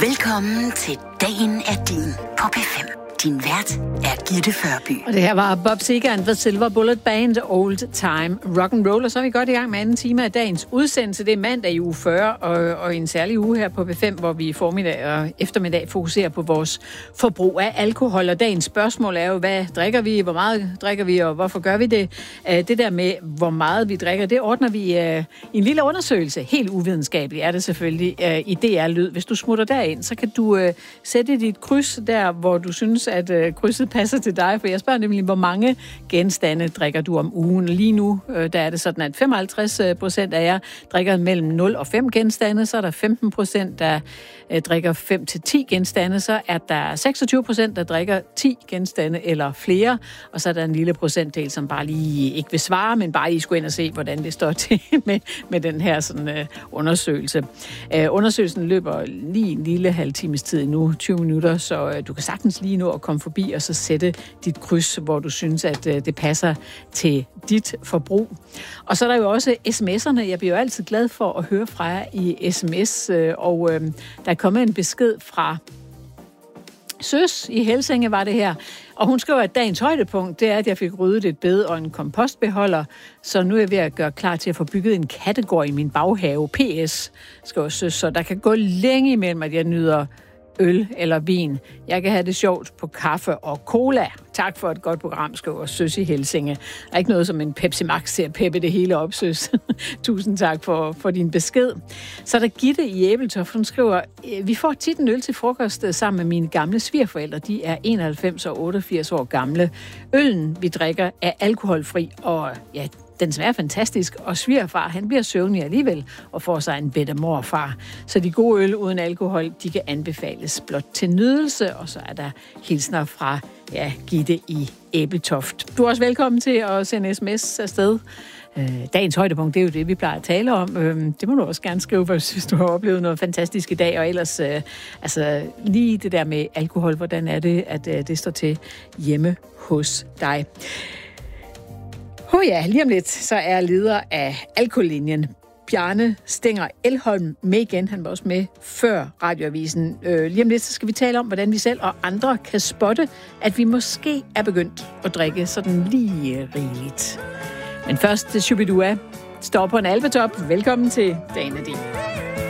Velkommen til Dagen er din på P5. Din vært er Gitte Førby. Og det her var Bob Seger and the Silver Bullet Band, Old Time Rock and Roll. Og så er vi godt i gang med anden time af dagens udsendelse. Det er mandag i uge 40, og en særlig uge her på P5, hvor vi i formiddag og eftermiddag fokuserer på vores forbrug af alkohol. Og dagens spørgsmål er jo, hvad drikker vi, hvor meget drikker vi, og hvorfor gør vi det? Det der med, hvor meget vi drikker, det ordner vi i en lille undersøgelse. Helt uvidenskabeligt er det selvfølgelig i DR Lyd. Hvis du smutter derind, så kan du sætte dit kryds der, hvor du synes, at krydset passer til dig, for jeg spørger nemlig, hvor mange genstande drikker du om ugen. Lige nu, der er det sådan, at 55% af jer drikker mellem 0 og 5 genstande, så er der 15%, der drikker 5 til 10 genstande, så er der 26%, der drikker 10 genstande eller flere, og så er der en lille procentdel, som bare lige ikke vil svare, men bare lige skulle ind og se, hvordan det står til med den her sådan, undersøgelse. Undersøgelsen løber lige en lille halv times tid nu, 20 minutter, så du kan sagtens lige nå at komme forbi og så sætte dit kryds, hvor du synes, at det passer til dit forbrug. Og så er der jo også sms'erne. Jeg bliver jo altid glad for at høre fra jer i sms, og der er kommet en besked fra Søs i Helsinge, var det her. Og hun skriver, at dagens højdepunkt, det er, at jeg fik ryddet et bed og en kompostbeholder, så nu er jeg ved at gøre klar til at få bygget en kattegård i min baghave. PS, skriver Søs, så der kan gå længe imellem, at jeg nyder øl eller vin. Jeg kan have det sjovt på kaffe og cola. Tak for et godt program, skriver Søs i Helsinge. Der er ikke noget som en Pepsi Max til at peppe det hele op, Søs. Tusind tak for din besked. Så er der Gitte i Æbeltoft, hun skriver, vi får tit en øl til frokost sammen med mine gamle svigerforældre. De er 91 og 88 år gamle. Øllen, vi drikker, er alkoholfri, og ja, den smager fantastisk, og svigerfar, han bliver søvnig alligevel og får sig en bedre morfar. Så de gode øl uden alkohol, de kan anbefales blot til nydelse, og så er der hilsner fra Gitte i Æbeltoft. Du er også velkommen til at sende sms afsted. Dagens højdepunkt, det er jo det, vi plejer at tale om. Det må du også gerne skrive, hvis du har oplevet noget fantastisk i dag, og ellers lige det der med alkohol, hvordan er det, at det står til hjemme hos dig. Lige om lidt, så er leder af Alkolinjen, Bjarne Stenger Elholm, med igen. Han var også med før radioavisen. Lige om lidt, så skal vi tale om, hvordan vi selv og andre kan spotte, at vi måske er begyndt at drikke sådan lige rigeligt. Men først, Shubidua står på en alpetop. Velkommen til Dagen er din.